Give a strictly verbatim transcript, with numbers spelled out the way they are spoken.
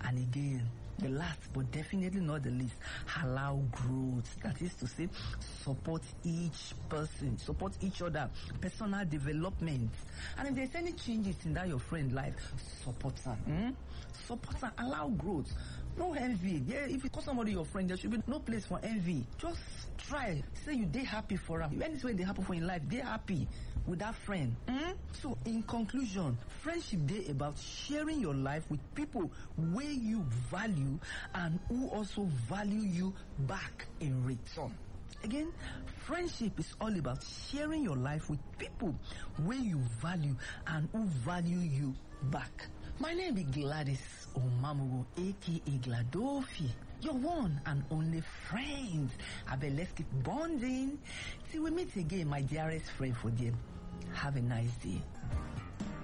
And again, the last but definitely not the least, allow growth. That is to say, support each person, support each other, personal development. And if there's any changes in that your friend life, support her. Hmm? Support her, allow growth. No envy. Yeah, if you call somebody your friend, there should be no place for envy. Just try. Say you dey happy for her. Anything they happen for in life, they happy with that friend. Mm? So in conclusion, friendship dey about sharing your life with people where you value and who also value you back in return. Again, friendship is all about sharing your life with people where you value and who value you back. My name is Gladys Omamugo, aka Gladofi, your one and only friend. I bet let's keep bonding till we meet again, my dearest friend for them. Have a nice day.